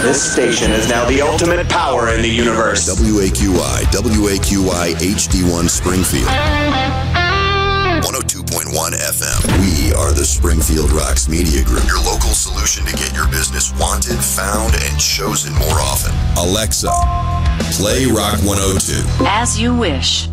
This station is now the ultimate power in the universe. WAQI HD1 Springfield. 102.1 FM. We are the Springfield Rocks Media Group, your local solution to get your business wanted, found, and chosen more often. Alexa, play Rock 102. As you wish.